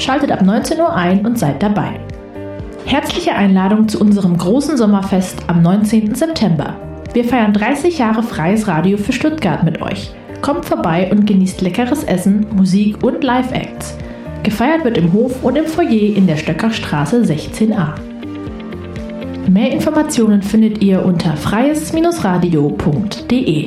Schaltet ab 19 Uhr ein und seid dabei. Herzliche Einladung zu unserem großen Sommerfest am 19. September. Wir feiern 30 Jahre freies Radio für Stuttgart mit euch. Kommt vorbei und genießt leckeres Essen, Musik und Live-Acts. Gefeiert wird im Hof und im Foyer in der Stöckerstraße 16a. Mehr Informationen findet ihr unter freies-radio.de.